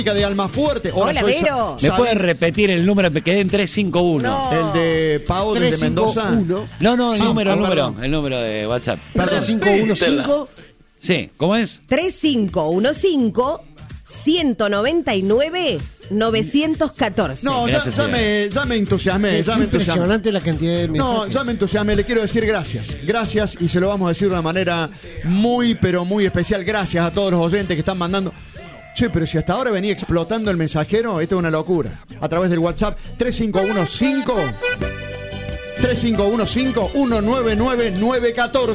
de Almafuerte. Hola, Vero. ¿Me puedes repetir el número? Me quedé en 351. No. El de Pau desde Mendoza. 351. No, Sí, el número de WhatsApp. 3515. Sí, ¿cómo es? 3515-199-914. No, Gracias, ya me entusiasmé. Es ya me entusiasmé. impresionante la cantidad de mensajes. No, ya me entusiasmé, le quiero decir gracias. Gracias, y se lo vamos a decir de una manera muy, pero muy especial. Gracias a todos los oyentes que están mandando. Che, pero si hasta ahora venía explotando el mensajero, esto es una locura. A través del WhatsApp 3515 199 914.